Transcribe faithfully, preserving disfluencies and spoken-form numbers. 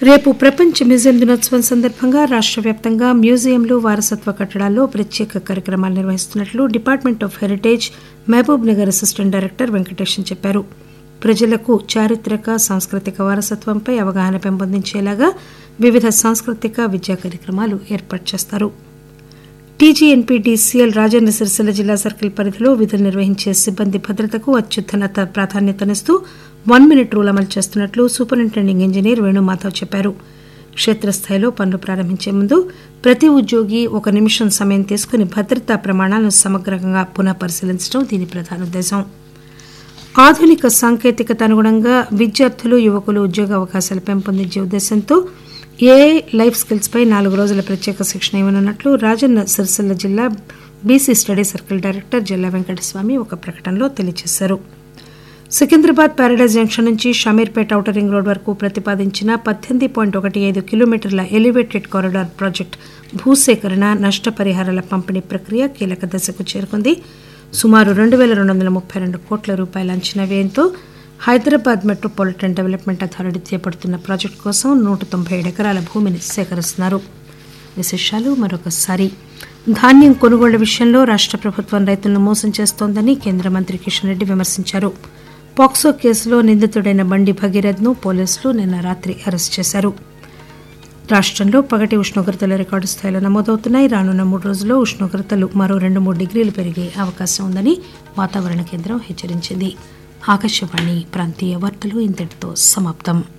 రేపు ప్రపంచ మ్యూజియం దినోత్సవం సందర్భంగా రాష్ట్ర వ్యాప్తంగా మ్యూజియంలు వారసత్వ కట్టడాల్లో ప్రత్యేక కార్యక్రమాలు నిర్వహిస్తున్నట్లు department of heritage Mahabub Nagar assistant director Venkatesan చెప్పారు. ప్రజలకు చారిత్రక సాంస్కృతిక వారసత్వంపై అవగాహన పెంపొందించేలాగా వివిధ సాంస్కృతిక విద్యా కార్యక్రమాలు ఏర్పాటు చేస్తారు. టీజీఎన్పీడీసీఎల్ రాజన్న సిరిసిల్ల జిల్లా సర్కిల్ పరిధిలో విధులు నిర్వహించే సిబ్బంది భద్రతకు అత్యున్నత ప్రాధాన్యతనిస్తూ వన్ మినిట్ రూల్ అమలు చేస్తున్నట్లు సూపరింటెండింగ్ ఇంజనీర్ వేణుమాధవ్ చెప్పారు. క్షేత్రస్థాయిలో పనులు ప్రారంభించే ముందు ప్రతి ఉద్యోగి ఒక నిమిషం సమయం తీసుకుని భద్రతా ప్రమాణాలను సమగ్రంగా పునః పరిశీలించడం దీని ప్రధాన ఉద్దేశం. ఆధునిక సాంకేతికత అనుగుణంగా విద్యార్థులు యువకులు ఉద్యోగ అవకాశాలు పెంపొందించే ఉద్దేశంతో ఏఐ లైఫ్ స్కిల్స్ పై నాలుగు రోజుల ప్రత్యేక శిక్షణ ఇవ్వనున్నట్లు రాజన్న సిరిసిల్ల జిల్లా BC study circle director జల్లా Venkataswamy ఒక ప్రకటనలో తెలియజేశారు. సికింద్రాబాద్ ప్యారడైజ్ జంక్షన్ నుంచి షమీర్పేట ఔటర్ రింగ్ రోడ్ వరకు ప్రతిపాదించిన పద్దెనిమిది పాయింట్ ఒకటి ఐదు కిలోమీటర్ల ఎలివేటెడ్ కారిడార్ ప్రాజెక్టు భూసేకరణ నష్టపరిహారాల పంపిణీ ప్రక్రియ కీలక దశకు చేరుకుంది. సుమారు రెండు పేల రెండు వందల ముప్పై రెండు కోట్ల రూపాయల అంచనా వ్యయంతో హైదరాబాద్ మెట్రోపాలిటన్ డెవలప్మెంట్ అథారిటీ చేపడుతున్న ప్రాజెక్టు కోసం నూట తొంభై ఏడు ఎకరాల భూమిని సేకరిస్తున్నారు. విశేషాలు మరొకసారి. ధాన్యం కొనుగోళ్ల విషయంలో రాష్ట ప్రభుత్వం రైతులను మోసం చేస్తోందని కేంద్ర మంత్రి కిషన్ రెడ్డి విమర్శించారు. పాక్సో కేసులో నిందితుడైన బండి భగీరథ్ను పోలీసులు నిన్న రాత్రి అరెస్టు చేశారు. రాష్టంలో పగటి ఉష్ణోగ్రతలు రికార్డు స్థాయిలో నమోదవుతున్నాయి. రానున్న మూడు రోజుల్లో ఉష్ణోగ్రతలు మరో రెండు మూడు డిగ్రీలు పెరిగే అవకాశం ఉందని వాతావరణ కేంద్రం హెచ్చరించింది. ఆకాశవాణి ప్రాంతీయ వార్తలు ఇంతటితో సమాప్తం.